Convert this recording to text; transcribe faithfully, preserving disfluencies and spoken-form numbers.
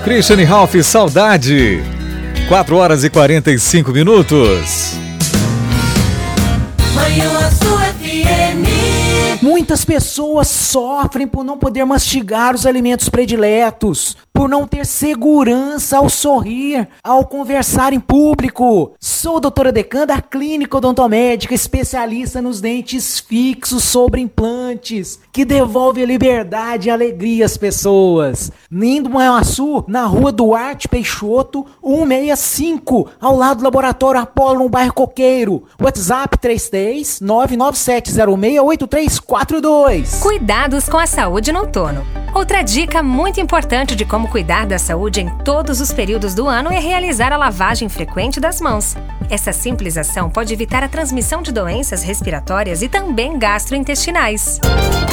Christian e Ralph, Saudade. quatro horas e quarenta e cinco minutos. Manhã Azul F M. Muitas pessoas sofrem por não poder mastigar os alimentos prediletos, por não ter segurança ao sorrir, ao conversar em público. Sou a doutora Decan da Clínica Odontomédica, especialista nos dentes fixos sobre implantes, que devolve a liberdade e alegria às pessoas. Lindo Manhuaçu, na rua Duarte Peixoto, cento e sessenta e cinco, ao lado do Laboratório Apolo, no bairro Coqueiro. WhatsApp três três nove nove sete zero seis oito três quatro dois. Cuidados com a saúde no outono. Outra dica muito importante de como cuidar da saúde em todos os períodos do ano é realizar a lavagem frequente das mãos. Essa simples ação pode evitar a transmissão de doenças respiratórias e também gastrointestinais.